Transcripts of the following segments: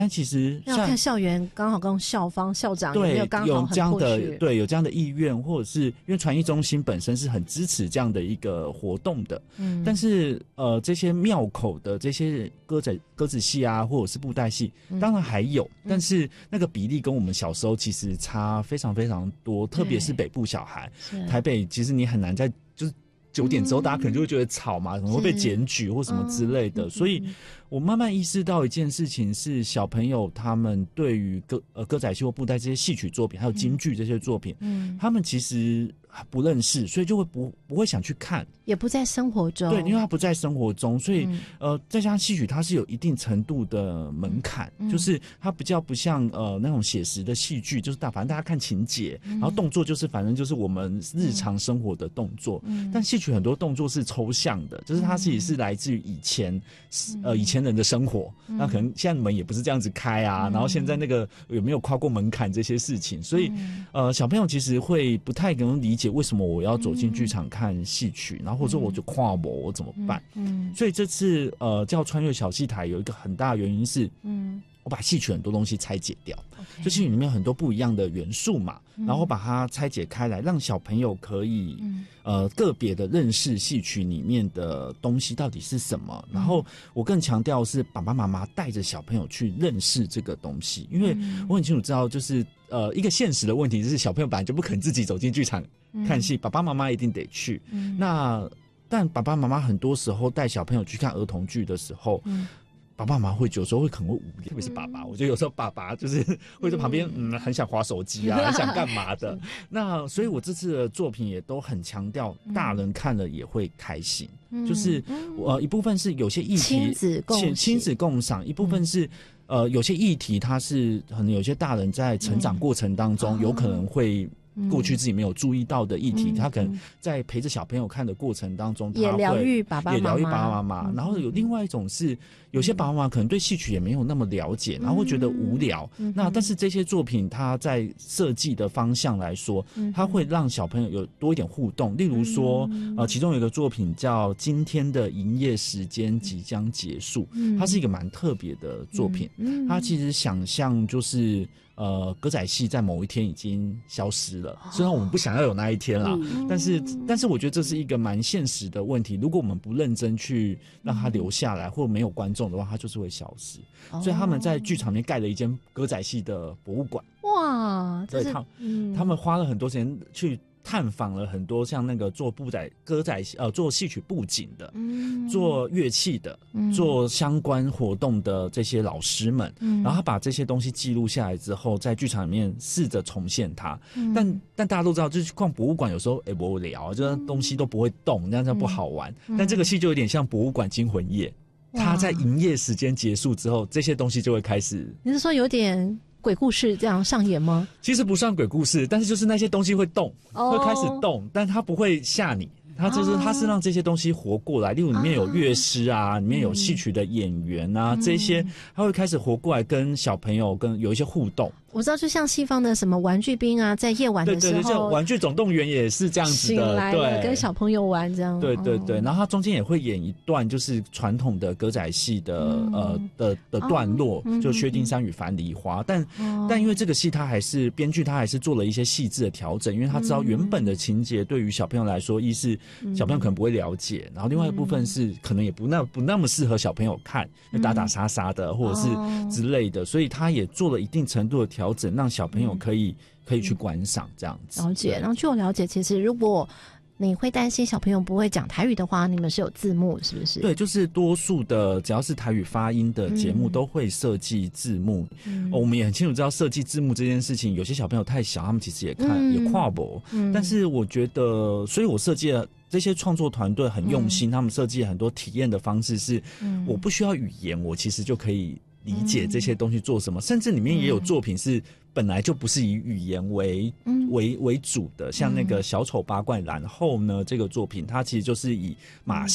但其实要看校园刚好跟校方校长有没有刚好很 push， 对有这样的意愿，或者是因为传艺中心本身是很支持这样的一个活动的，但是这些庙口的这些歌子戏啊，或者是布袋戏，当然还有，但是那个比例跟我们小时候其实差非常非常多，特别是北部小孩，台北其实你很难在就是9点之后，大家可能就会觉得吵嘛，可能会被检举或什么之类的，所以我慢慢意识到一件事情是，小朋友他们对于歌仔戏或布袋这些戏曲作品，还有京剧这些作品，他们其实不认识，所以就会不会想去看， 也不在生活中。对， 因为它不在生活中，所以再加上戏曲它是有一定程度的门槛，就是它比较不像那种写实的戏剧，就是反正大家看情节，然后动作就是反正就是我们日常生活的动作，但戏曲很多动作是抽象的，就是它其实是来自于以前人的生活，那可能现在门也不是这样子开啊，然后现在那个有没有跨过门槛这些事情，所以小朋友其实会不太能理解为什么我要走进剧场看戏曲，然后或者我就跨模我怎么办？所以这次叫穿越小戏台有一个很大的原因是，我把戏曲很多东西拆解掉，就戏曲里面很多不一样的元素嘛，然后把它拆解开来，让小朋友可以个别的认识戏曲里面的东西到底是什么。然后我更强调是爸爸妈妈带着小朋友去认识这个东西，因为我很清楚知道，就是一个现实的问题就是小朋友本来就不肯自己走进剧场看戏，爸爸妈妈一定得去。但爸爸妈妈很多时候带小朋友去看儿童剧的时候，爸爸妈妈会有时候可能会无聊，特别是爸爸，我觉得有时候爸爸就是会在旁边很想滑手机啊，很想干嘛的。那所以我这次的作品也都很强调大人看了也会开心，就是一部分是有些议题亲子共赏，一部分是有些议题它是可能有些大人在成长过程当中有可能会过去自己没有注意到的议题，他可能在陪着小朋友看的过程当中， 也疗愈爸爸妈妈。然后有另外一种是，有些爸爸妈妈可能对戏曲也没有那么了解，然后会觉得无聊。但是这些作品，它在设计的方向来说，它会让小朋友有多一点互动。例如说，其中有一个作品叫《今天的营业时间即将结束》，它是一个蛮特别的作品。它其实想象就是歌仔戏在某一天已经消失了，虽然我们不想要有那一天啦，但是我觉得这是一个蛮现实的问题。如果我们不认真去让它留下来，或者没有观众的话，它就是会消失。所以他们在剧场里面盖了一间歌仔戏的博物馆。 哇， 对，他们花了很多时间去探访了很多像那个做歌仔做戏曲布景的，做乐器的，做相关活动的这些老师们，然后他把这些东西记录下来之后，在剧场里面试着重现它。但大家都知道，就是逛博物馆有时候无聊，就是东西都不会动，那样不好玩。但这个戏就有点像博物馆惊魂夜，它在营业时间结束之后，这些东西就会开始。 你是说有点鬼故事这样上演吗？ 其实不算鬼故事，但是就是那些东西会动，会开始动，但它不会吓你。它是让这些东西活过来，例如里面有乐师啊，里面有戏曲的演员啊，这些它会开始活过来，跟小朋友有一些互动。 我知道，就像西方的什么玩具兵啊，在夜晚的时候， 对，玩具总动员也是这样子的， 对，跟小朋友玩这样。 对，然后它中间也会演一段就是传统的歌仔戏的段落，就薛丁山与樊梨花。但因为这个戏它还是编剧他还是做了一些细致的调整，因为他知道原本的情节对于小朋友来说，一是小朋友可能不会了解，然后另外一部分是可能也不那么适合小朋友看，打打杀杀的或者是之类的，所以他也做了一定程度的调整，让小朋友可以去观赏这样子。 了解。然后据我了解，其实如果你会担心小朋友不会讲台语的话，你们是有字幕是不是？对， 就是多数的只要是台语发音的节目都会设计字幕。我们也很清楚知道设计字幕这件事情，有些小朋友太小，他们其实也也跨不。但是我觉得，所以我设计了这些创作团队很用心，他们设计了很多体验的方式是，我不需要语言，我其实就可以理解这些东西做什么，甚至里面也有作品是本来就不是以语言为主的，像那个小丑八怪，然后呢，这个作品它其实就是以马戏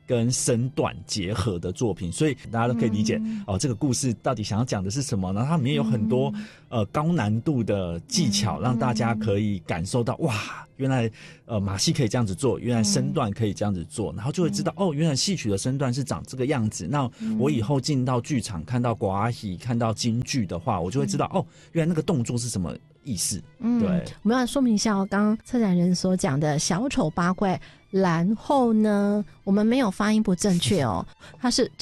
跟身段结合的作品，所以大家都可以理解这个故事到底想要讲的是什么。然后它里面有很多高难度的技巧，让大家可以感受到哇，原来马戏可以这样子做，原来身段可以这样子做，然后就会知道原来戏曲的身段是长这个样子。那我以后进到剧场看到瓜戏看到京剧的话，我就会知道原来那个动作是什么意思。对， 我们要说明一下刚刚策展人所讲的小丑八怪，然后呢我们没有发音不正确它是